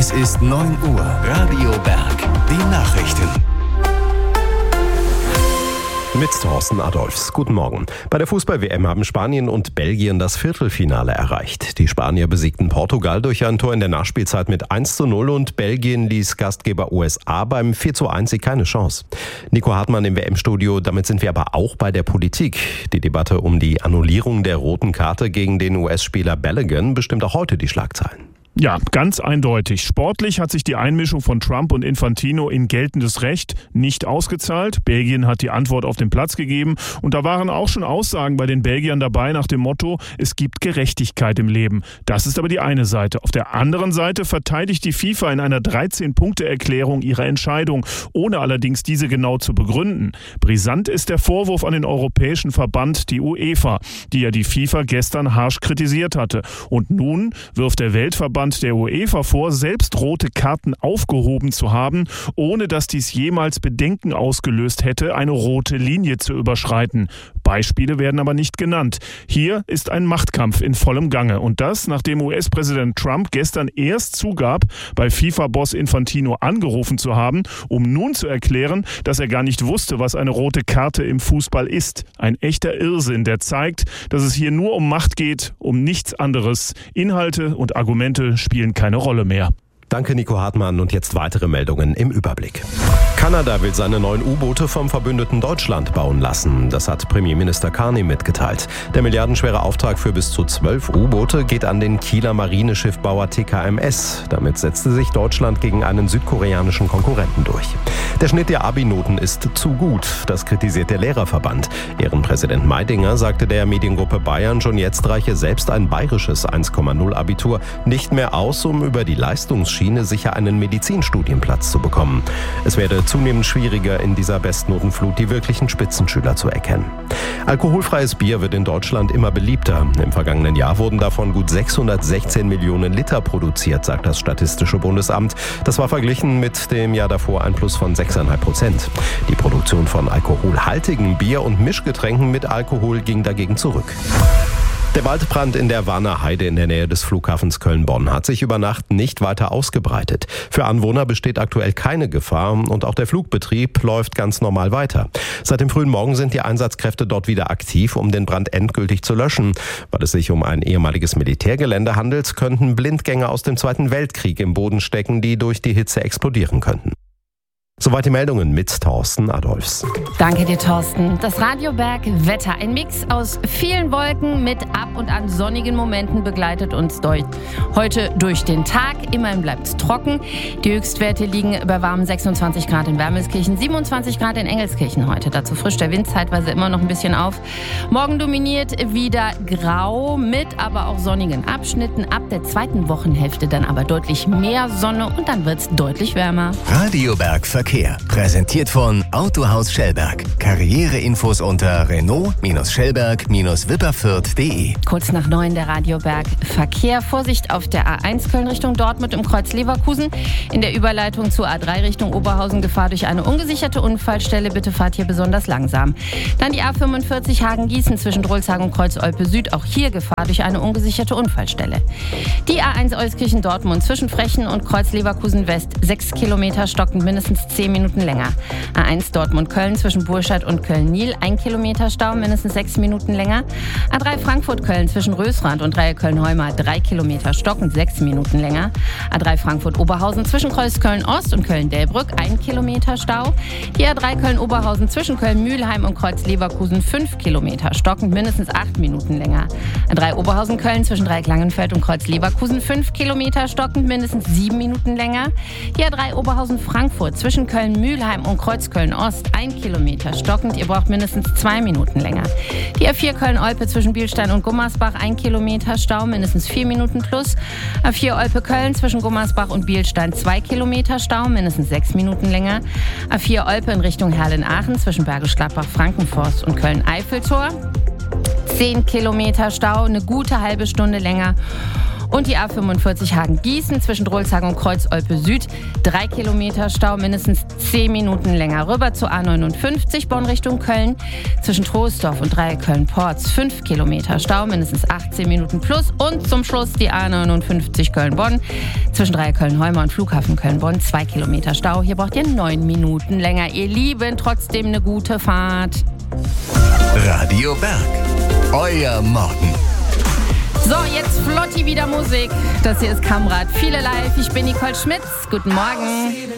Es ist 9 Uhr. Radio Berg. Die Nachrichten. Mit Thorsten Adolfs. Guten Morgen. Bei der Fußball-WM haben Spanien und Belgien das Viertelfinale erreicht. Die Spanier besiegten Portugal durch ein Tor in der Nachspielzeit mit 1:0 und Belgien ließ Gastgeber USA beim 4:1 keine Chance. Nico Hartmann im WM-Studio. Damit sind wir aber auch bei der Politik. Die Debatte um die Annullierung der roten Karte gegen den US-Spieler Balogun bestimmt auch heute die Schlagzeilen. Ja, ganz eindeutig. Sportlich hat sich die Einmischung von Trump und Infantino in geltendes Recht nicht ausgezahlt. Belgien hat die Antwort auf den Platz gegeben. Und da waren auch schon Aussagen bei den Belgiern dabei nach dem Motto, es gibt Gerechtigkeit im Leben. Das ist aber die eine Seite. Auf der anderen Seite verteidigt die FIFA in einer 13-Punkte-Erklärung ihre Entscheidung, ohne allerdings diese genau zu begründen. Brisant ist der Vorwurf an den Europäischen Verband, die UEFA, die ja die FIFA gestern harsch kritisiert hatte. Und nun wirft der Weltverband der UEFA vor, selbst rote Karten aufgehoben zu haben, ohne dass dies jemals Bedenken ausgelöst hätte, eine rote Linie zu überschreiten. Beispiele werden aber nicht genannt. Hier ist ein Machtkampf in vollem Gange. Und das, nachdem US-Präsident Trump gestern erst zugab, bei FIFA-Boss Infantino angerufen zu haben, um nun zu erklären, dass er gar nicht wusste, was eine rote Karte im Fußball ist. Ein echter Irrsinn, der zeigt, dass es hier nur um Macht geht, um nichts anderes. Inhalte und Argumente spielen keine Rolle mehr. Danke, Nico Hartmann. Und jetzt weitere Meldungen im Überblick. Kanada will seine neuen U-Boote vom verbündeten Deutschland bauen lassen. Das hat Premierminister Carney mitgeteilt. Der milliardenschwere Auftrag für bis zu 12 U-Boote geht an den Kieler Marineschiffbauer TKMS. Damit setzte sich Deutschland gegen einen südkoreanischen Konkurrenten durch. Der Schnitt der Abi-Noten ist zu gut. Das kritisiert der Lehrerverband. Ehrenpräsident Meidinger sagte der Mediengruppe Bayern, schon jetzt reiche selbst ein bayerisches 1,0 Abitur nicht mehr aus, um über die Leistungsschiene sicher einen Medizinstudienplatz zu bekommen. Es werde zunehmend schwieriger, in dieser Bestnotenflut die wirklichen Spitzenschüler zu erkennen. Alkoholfreies Bier wird in Deutschland immer beliebter. Im vergangenen Jahr wurden davon gut 616 Millionen Liter produziert, sagt das Statistische Bundesamt. Das war verglichen mit dem Jahr davor ein Plus von 6,5%. Die Produktion von alkoholhaltigen Bier und Mischgetränken mit Alkohol ging dagegen zurück. Der Waldbrand in der Warner Heide in der Nähe des Flughafens Köln-Bonn hat sich über Nacht nicht weiter ausgebreitet. Für Anwohner besteht aktuell keine Gefahr und auch der Flugbetrieb läuft ganz normal weiter. Seit dem frühen Morgen sind die Einsatzkräfte dort wieder aktiv, um den Brand endgültig zu löschen. Weil es sich um ein ehemaliges Militärgelände handelt, könnten Blindgänger aus dem Zweiten Weltkrieg im Boden stecken, die durch die Hitze explodieren könnten. Soweit die Meldungen mit Thorsten Adolfs. Danke dir, Thorsten. Das Radio Berg Wetter. Ein Mix aus vielen Wolken mit ab und an sonnigen Momenten begleitet uns heute durch den Tag. Immerhin bleibt es trocken. Die Höchstwerte liegen bei warmen 26 Grad in Wermelskirchen, 27 Grad in Engelskirchen heute. Dazu frischt der Wind zeitweise immer noch ein bisschen auf. Morgen dominiert wieder grau mit aber auch sonnigen Abschnitten. Ab der zweiten Wochenhälfte dann aber deutlich mehr Sonne und dann wird es deutlich wärmer. Radio Berg Verkehr. Präsentiert von Autohaus Schellberg. Karriereinfos unter Renault-Schellberg-Wipperfürth.de. Kurz nach 9 der Radio Berg Verkehr. Vorsicht auf der A1 Köln Richtung Dortmund im Kreuz Leverkusen. In der Überleitung zur A3 Richtung Oberhausen Gefahr durch eine ungesicherte Unfallstelle. Bitte fahrt hier besonders langsam. Dann die A45 Hagen-Gießen zwischen Drolshagen und Kreuz Olpe Süd. Auch hier Gefahr durch eine ungesicherte Unfallstelle. Die A1 Euskirchen Dortmund zwischen Frechen und Kreuz Leverkusen West. 6 Kilometer stockend mindestens 10 Minuten länger. A1 Dortmund-Köln zwischen Burscheid und Köln-Nil, 1 Kilometer Stau, mindestens 6 Minuten länger. A3 Frankfurt-Köln zwischen Rösrath und Dreieck Köln-Heumar, 3 Kilometer stockend, 6 Minuten länger. A3 Frankfurt-Oberhausen zwischen Kreuz Köln-Ost und Köln-Delbrück, 1 Kilometer Stau. Die A3 Köln-Oberhausen zwischen Köln-Mühlheim und Kreuz Leverkusen, 5 Kilometer stockend, mindestens 8 Minuten länger. A3 Oberhausen-Köln zwischen Dreieck Langenfeld und Kreuz Leverkusen, 5 Kilometer stockend, mindestens 7 Minuten länger. Die A3 Oberhausen-Frankfurt zwischen Köln-Mühlheim und Kreuz Köln-Ost, 1 Kilometer stockend. Ihr braucht mindestens 2 Minuten länger. Die A4 Köln-Olpe zwischen Bielstein und Gummersbach, 1 Kilometer Stau, mindestens 4 Minuten plus. A4 Olpe-Köln zwischen Gummersbach und Bielstein, 2 Kilometer Stau, mindestens 6 Minuten länger. A4 Olpe in Richtung Herlen-Aachen zwischen Bergisch Gladbach, Frankenforst und Köln-Eiffeltor, 10 Kilometer Stau, eine gute halbe Stunde länger. Und die A45 Hagen-Gießen zwischen Drolshagen und Kreuz-Olpe Süd. 3 Kilometer Stau, mindestens 10 Minuten länger. Rüber zur A59 Bonn Richtung Köln. Zwischen Troisdorf und Köln-Porz 5 Kilometer Stau, mindestens 18 Minuten plus. Und zum Schluss die A59 Köln-Bonn. Zwischen Köln-Heumer und Flughafen Köln-Bonn 2 Kilometer Stau. Hier braucht ihr 9 Minuten länger. Ihr Lieben, trotzdem eine gute Fahrt. Radio Berg, euer Morgen. So, jetzt flotti wieder Musik. Das hier ist Kamrad. Viele live. Ich bin Nicole Schmitz. Guten Morgen.